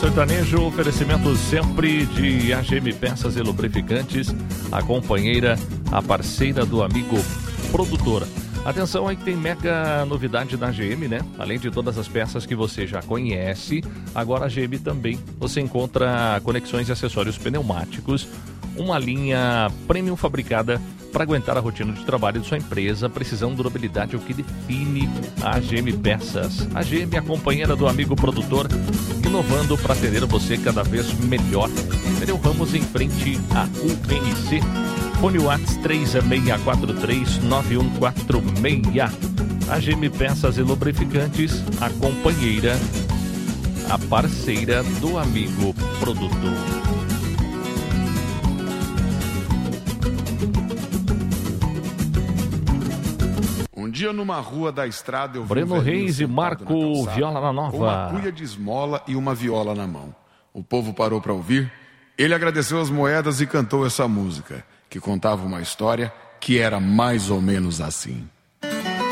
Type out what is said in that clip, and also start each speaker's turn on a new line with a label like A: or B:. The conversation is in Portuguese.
A: Sertanejo, oferecimento sempre de AGM Peças e Lubrificantes, a companheira, a parceira do amigo produtor. Atenção aí que tem mega novidade da AGM, né? Além de todas as peças que você já conhece, agora a AGM também você encontra conexões e acessórios pneumáticos, uma linha premium fabricada para aguentar a rotina de trabalho de sua empresa. Precisão, durabilidade é o que define a AGM Peças. A AGM é a companheira do amigo produtor, inovando para atender você cada vez melhor. Pneu Ramos em frente à UNC. Fone Whats 36439146. AGM Peças e Lubrificantes, a companheira, a parceira do amigo produtor.
B: Um dia numa rua da estrada eu vi
A: Breno Reis e Marco Viola na Nova.
B: Com uma cuia de esmola e uma viola na mão. O povo parou para ouvir. Ele agradeceu as moedas e cantou essa música, que contava uma história que era mais ou menos assim.